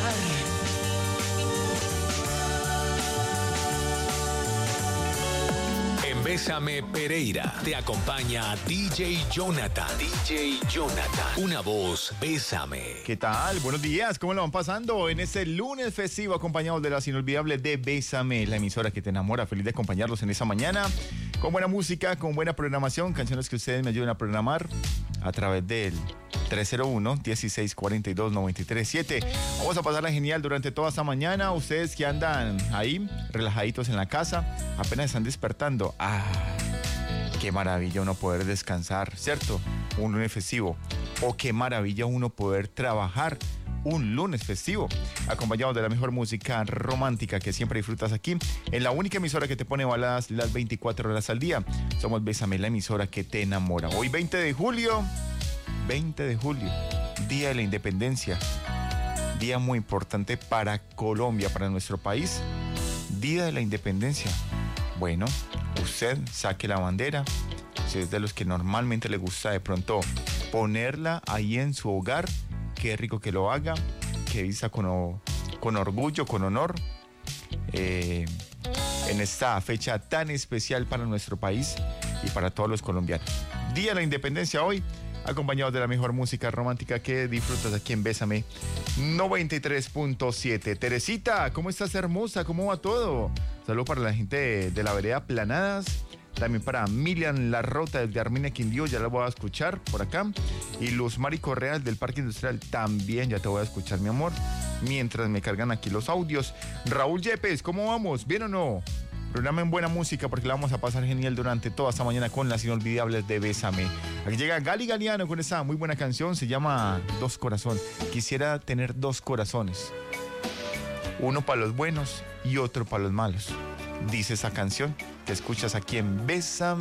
En Bésame Pereira te acompaña DJ Jonathan. DJ Jonathan, una voz, Bésame. ¿Qué tal? Buenos días, ¿cómo lo van pasando? En este lunes festivo acompañados de las inolvidables de Bésame, la emisora que te enamora. Feliz de acompañarlos en esta mañana con buena música, con buena programación, canciones que ustedes me ayuden a programar a través del 301-1642-937. Vamos a pasarla genial durante toda esta mañana. Ustedes que andan ahí, relajaditos en la casa, apenas están despertando. Qué maravilla uno poder descansar, ¿cierto? Un lunes festivo. O qué maravilla uno poder trabajar un lunes festivo, acompañado de la mejor música romántica que siempre disfrutas aquí, en la única emisora que te pone baladas las 24 horas al día. Somos Bésame, la emisora que te enamora. Hoy 20 de julio, Día de la Independencia. Día muy importante para Colombia, para nuestro país. Día de la Independencia. Bueno, usted saque la bandera. Si es de los que normalmente le gusta de pronto ponerla ahí en su hogar, qué rico que lo haga, que vista con orgullo, con honor, en esta fecha tan especial para nuestro país y para todos los colombianos. Día de la Independencia hoy, acompañados de la mejor música romántica que disfrutas aquí en Bésame 93.7. Teresita, ¿cómo estás, hermosa? ¿Cómo va todo? Saludos para la gente de la vereda Planadas. También para Miriam Larrota desde Armenia, Quindío, ya la voy a escuchar por acá. Y Luz Mari Correa del Parque Industrial, también ya te voy a escuchar, mi amor, mientras me cargan aquí los audios. Raúl Yepes, ¿cómo vamos? ¿Bien o no? Programa en buena música porque la vamos a pasar genial durante toda esta mañana con las inolvidables de Bésame. Aquí llega Gali Galiano con esa muy buena canción, se llama Dos Corazones. Quisiera tener dos corazones, uno para los buenos y otro para los malos. Dice esa canción que escuchas aquí en Bésame.